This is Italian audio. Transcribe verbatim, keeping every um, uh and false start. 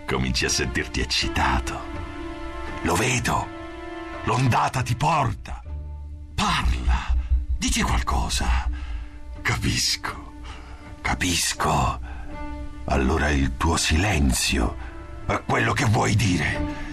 Cominci a sentirti eccitato. Lo vedo. L'ondata ti porta. Parla. Dici qualcosa. Capisco. Capisco. Allora il tuo silenzio è quello che vuoi dire.